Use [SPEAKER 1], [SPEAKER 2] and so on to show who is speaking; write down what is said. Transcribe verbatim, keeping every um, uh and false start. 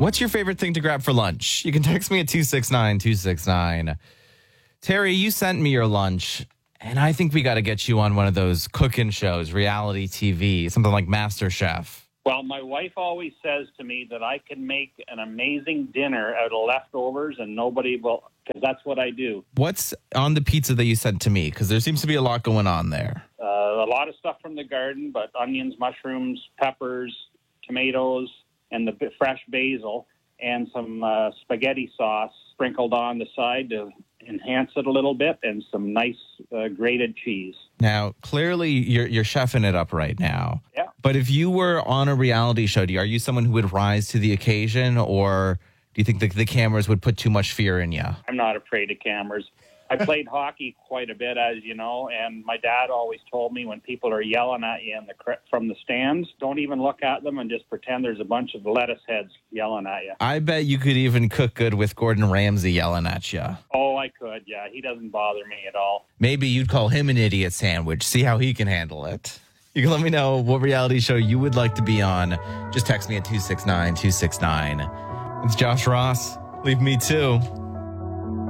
[SPEAKER 1] What's your favorite thing to grab for lunch? You can text me at two six nine two six nine. Terry, you sent me your lunch, and I think we got to get you on one of those cooking shows, reality T V, something like MasterChef.
[SPEAKER 2] Well, my wife always says to me that I can make an amazing dinner out of leftovers and nobody will, because that's what I do.
[SPEAKER 1] What's on the pizza that you sent to me? Because there seems to be a lot going on there.
[SPEAKER 2] Uh, a lot of stuff from the garden, but onions, mushrooms, peppers, tomatoes, and the fresh basil, and some uh, spaghetti sauce sprinkled on the side to enhance it a little bit, and some nice uh, grated cheese.
[SPEAKER 1] Now, clearly, you're you're chefing it up right now.
[SPEAKER 2] Yeah.
[SPEAKER 1] But if you were on a reality show, do you, are you someone who would rise to the occasion, or do you think the, the cameras would put too much fear in you?
[SPEAKER 2] I'm not afraid of cameras. I played hockey quite a bit, as you know, and my dad always told me when people are yelling at you in the from the stands, don't even look at them and just pretend there's a bunch of lettuce heads yelling at you.
[SPEAKER 1] I bet you could even cook good with Gordon Ramsay yelling at you.
[SPEAKER 2] Oh, I could, yeah. He doesn't bother me at all.
[SPEAKER 1] Maybe you'd call him an idiot sandwich, see how he can handle it. You can let me know what reality show you would like to be on. Just text me at two six nine two six nine. It's Josh Ross. Leave me too.